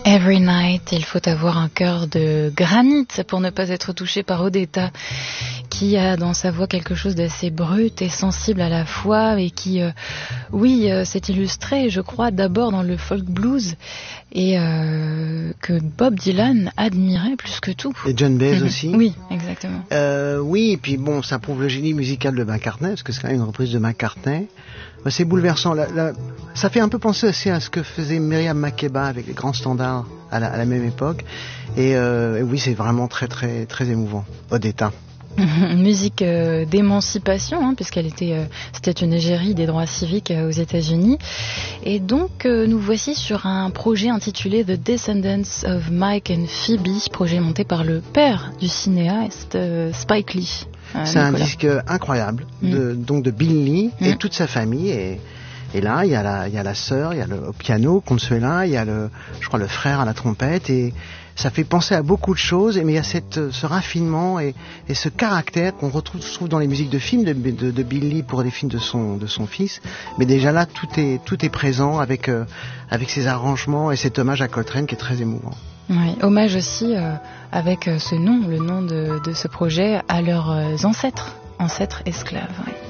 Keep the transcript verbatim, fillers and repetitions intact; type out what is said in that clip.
Every night, il faut avoir un cœur de granit pour ne pas être touché par Odetta, qui a dans sa voix quelque chose d'assez brut et sensible à la fois, et qui, euh, oui, euh, s'est illustré, je crois, d'abord dans le folk blues, et euh, que Bob Dylan admirait plus que tout. Et John Baez Mm-hmm. aussi. Oui, exactement. Euh, oui, et puis bon, ça prouve le génie musical de McCartney, parce que c'est quand même une reprise de McCartney. C'est bouleversant. La, la, ça fait un peu penser aussi à ce que faisait Miriam Makeba avec les grands standards à la, à la même époque. Et, euh, et oui, c'est vraiment très très très émouvant. Odetta. Musique euh, d'émancipation, hein, puisqu'elle était, euh, c'était une égérie des droits civiques euh, aux États-Unis. Et donc, euh, nous voici sur un projet intitulé The Descendants of Mike and Phoebe, projet monté par le père du cinéaste euh, Spike Lee. Euh, c'est Nicolas. un disque incroyable, mm. de, donc de Bill Lee et mm. toute sa famille. Et, et là, il y a la, il y a la sœur, il y a le au piano, Consuela, il y a le, je crois, le frère à la trompette. Et ça fait penser à beaucoup de choses, mais il y a cette, ce raffinement et, et ce caractère qu'on retrouve trouve dans les musiques de films de, de, de Bill Lee pour des films de son, de son fils. Mais déjà là, tout est, tout est présent avec, euh, avec ses arrangements et cet hommage à Coltrane qui est très émouvant. Oui, hommage aussi euh, avec ce nom, le nom de, de ce projet, à leurs ancêtres, ancêtres esclaves. Oui.